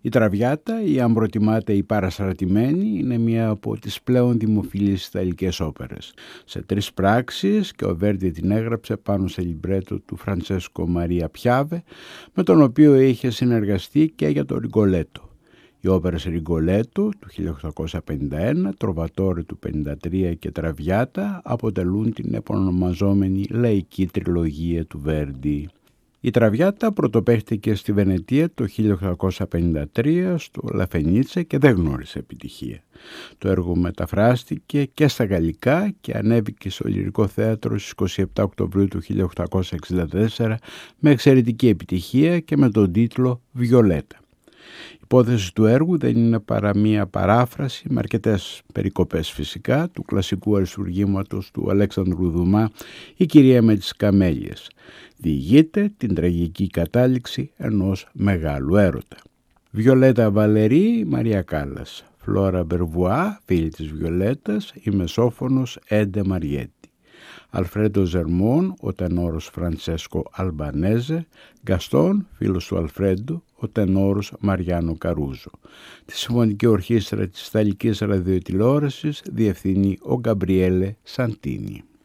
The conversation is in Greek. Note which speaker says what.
Speaker 1: Η Τραβιάτα, ή αν προτιμάτε η Παραστρατημένη, είναι μία από τις πλέον δημοφιλείς ιταλικές όπερες. Σε 3 πράξεις, και ο Βέρντι την έγραψε πάνω σε λιμπρέτο του Φραντσέσκο Μαρία Πιάβε, με τον οποίο είχε συνεργαστεί και για το Ριγκολέτο. Οι όπερες Ριγκολέτο του 1851, Τροβατόρε του 1953 και Τραβιάτα αποτελούν την επωνομαζόμενη λαϊκή τριλογία του Βέρντι. Η Τραβιάτα πρωτοπαίχτηκε στη Βενετία το 1853 στο Λαφενίτσε και δεν γνώρισε επιτυχία. Το έργο μεταφράστηκε και στα γαλλικά και ανέβηκε στο Λυρικό Θέατρο στις 27 Οκτωβρίου του 1864 με εξαιρετική επιτυχία και με τον τίτλο «Βιολέτα». Η υπόθεση του έργου δεν είναι παρά μία παράφραση, με αρκετές περικοπές φυσικά, του κλασικού αριστουργήματος του Αλέξανδρου Δουμά «Η κυρία με τις καμέλιες». Διηγείται την τραγική κατάληξη ενός μεγάλου έρωτα. Βιολέτα Βαλερή, Μαρία Κάλλας. Φλόρα Μπερβουά, φίλη της Βιολέτας, η μεσόφωνος Έντε Μαριέτη. Αλφρέντο Ζερμόν, ο τενόρος Φραντσέσκο Αλμπανέζε. Γκαστόν, φίλος του Αλφρέντο, ο τενόρος Μαριάνο Καρούζο. Τη Συμφωνική Ορχήστρα της Ιταλικής Ραδιοτηλεόρασης διευθύνει ο Γκαμπριέλε Σαντίνι.